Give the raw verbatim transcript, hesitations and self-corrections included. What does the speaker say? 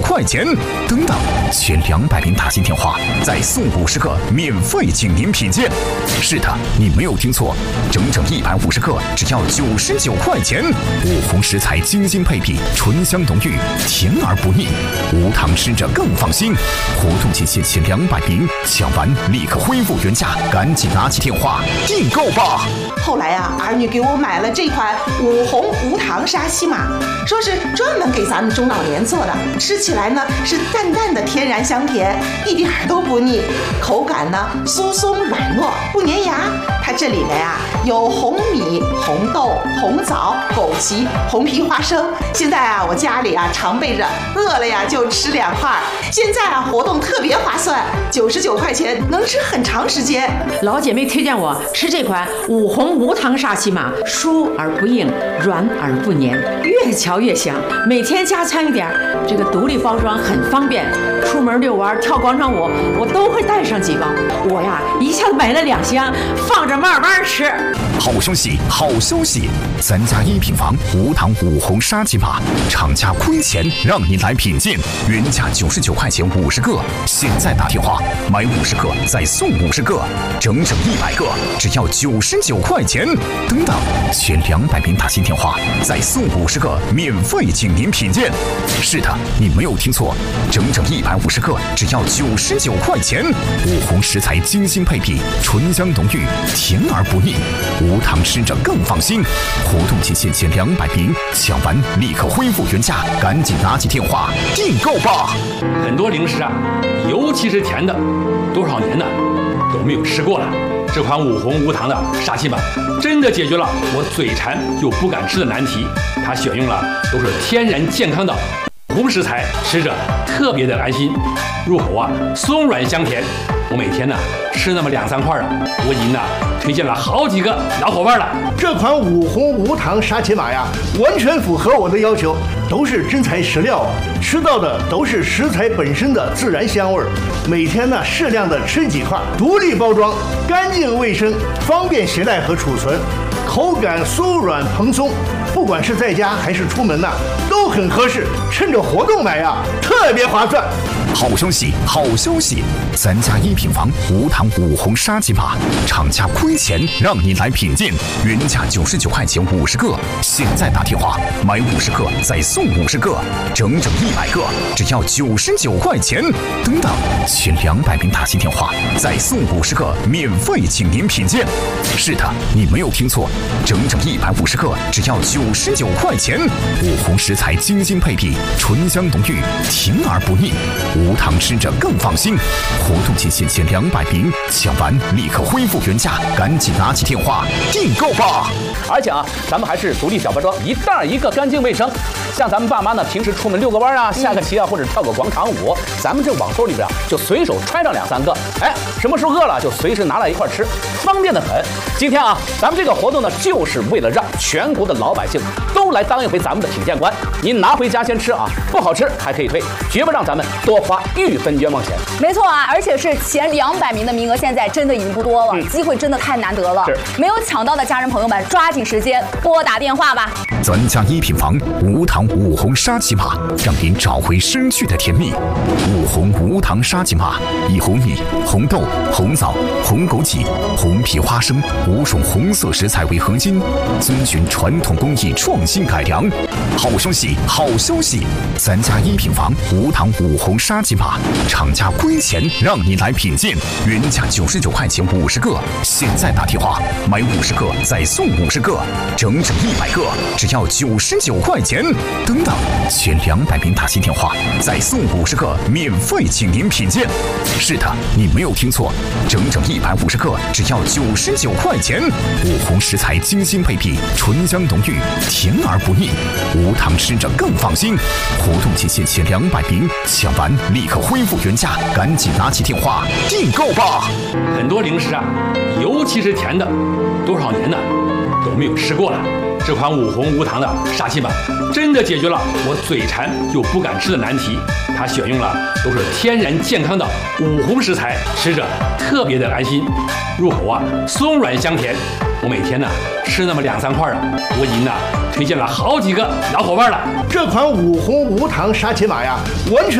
块钱。等等，前两百名打新电话再送五十个免费请您品鉴。是的，你没有听错，整整一百五十个只要九十九块钱。五红食材精心配比，醇香浓郁，甜而不腻，无糖吃着更放心。活动期限前两百名，抢完立刻恢复原价，赶紧拿起电话订购吧。 后来啊，儿女给我买了这款五红无糖沙琪玛，说是专门给咱们中老年做的，吃起来呢是淡淡的天然香甜，一点都不腻，口感呢酥松软糯，不粘牙。它这里面啊有红米、红豆、红枣、枸杞、红皮花生。现在啊，我家里啊常备着，饿了呀就吃两块。现在啊活动特别划算，九十九块钱能吃很长时间。 老姐妹推荐我吃这款五红无糖沙琪玛，酥而不硬，软而不黏，越嚼越香。每天加餐一点，这个独立包装很方便，出门遛弯、跳广场舞，我都会带上几包。我呀一下子买了两箱，放着慢慢吃。 好消息，好消息！咱家一品房无糖五红沙琪玛，厂家亏钱让您来品鉴，原价九十九块钱五十个，现在打电话买五十个再送五十个，整整一百个只要九十九块钱。等等，前两百名打新电话再送五十个免费请您品鉴。是的，你没有听错，整整一百五十个只要九十九块钱。五红食材精心配比，醇香浓郁，甜而不腻，无糖吃着更放心。活动期限前两百名，抢完立刻恢复原价，赶紧拿起电话订购吧。 很多零食啊，尤其是甜的，多少年呢都没有吃过了。这款五红无糖的沙琪玛真的解决了我嘴馋又不敢吃的难题。它选用了都是天然健康的红食材，吃着特别的安心，入口啊松软香甜。我每天呢吃那么两三块啊，我已经呢推荐了好几个老伙伴了。 这款五红无糖沙琪玛呀，完全符合我的要求，都是真材实料啊，吃到的都是食材本身的自然香味儿。每天呢适量的吃几块，独立包装，干净卫生，方便携带和储存，口感酥软蓬松，不管是在家还是出门呐、啊，都很合适。趁着活动买呀，特别划算。 好消息，好消息！咱家一品房无糖五红沙琪玛，厂家亏钱让您来品鉴，原价九十九块钱五十个，现在打电话买五十个再送五十个，整整一百个只要九十九块钱。等等，前两百名打新电话再送五十个免费请您品鉴。是的，你没有听错，整整一百五十个只要九十九块钱。五红食材精心配比，醇香浓郁，甜而不腻，无糖吃着更放心。活动期限前两百名，抢完立刻恢复原价，赶紧拿起电话订购吧。 而且啊，咱们还是独立小包装，一袋一个，干净卫生。像咱们爸妈呢，平时出门遛个弯啊，下个棋啊，或者跳个广场舞，咱们这网兜里边啊，就随手揣上两三个，哎，什么时候饿了就随时拿来一块吃，方便的很。今天啊，咱们这个活动呢，就是为了让全国的老百姓都来当一回咱们的品鉴官。您拿回家先吃啊，不好吃还可以退，绝不让咱们多花一分冤枉钱。 没错啊，而且是前两百名的名额，现在真的已经不多了，嗯、机会真的太难得了。没有抢到的家人朋友们，抓紧时间拨打电话吧。 咱家一品房无糖五红沙琪玛，让您找回失去的甜蜜。五红无糖沙琪玛，以红米、红豆、红枣、红枸杞、红皮花生五种红色食材为核心，遵循传统工艺创新改良。好消息，好消息！咱家一品房无糖五红沙琪玛，厂家亏钱让您来品鉴，原价九十九块钱五十个，现在打电话买五十个再送五十个，整整一百个只要九十九块钱。等等，前两百名打新电话再送五十个免费请您品鉴。是的，你没有听错，整整一百五十个只要九十九块钱。五红食材精心配比，醇香浓郁，甜而不腻，无糖吃着更放心。活动期限前两百名，抢完立刻恢复原价，赶紧拿起电话订购吧。 很多零食啊，尤其是甜的，多少年呢都没有吃过了。这款五红无糖的沙琪玛真的解决了我嘴馋又不敢吃的难题。它选用了都是天然健康的五红食材，吃着特别的安心，入口啊松软香甜。我每天呢吃那么两三块啊，我已经呢推荐了好几个老伙伴了。 这款五红无糖沙琪玛呀，完全